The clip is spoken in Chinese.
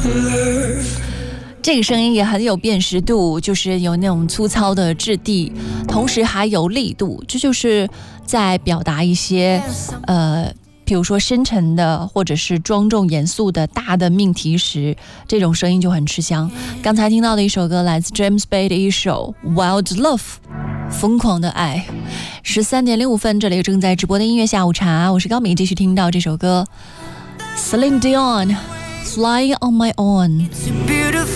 这个声音也很有辨识度，就是有那种粗糙的质地，同时还有力度，这就是在表达一些比如说深沉的或者是庄重严肃的大的命题时，这种声音就很吃香。刚才听到的一首歌来自 James Bay 的一首 Wild Love 疯狂的爱。13:05，这里正在直播的音乐下午茶，我是高敏，继续听到这首歌 Celine Dion Flying on My Own。